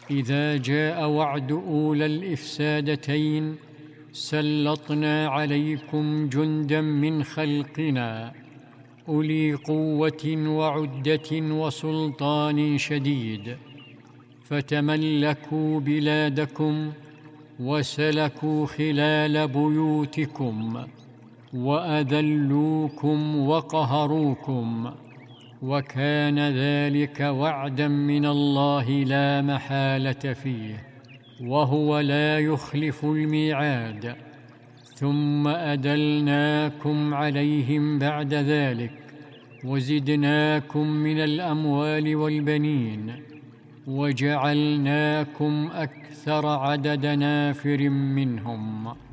إذا جاء وعد أولى الإفسادتين سلطنا عليكم جندا من خلقنا أولي قوة وعدة وسلطان شديد، فتملكوا بلادكم وسلكوا خلال بيوتكم وأذلوكم وقهروكم، وكان ذلك وعدا من الله لا محالة فيه، وهو لا يخلف الميعاد. ثم أدلناكم عليهم بعد ذلك وزدناكم من الأموال والبنين وجعلناكم أكثر عدد نافر منهم.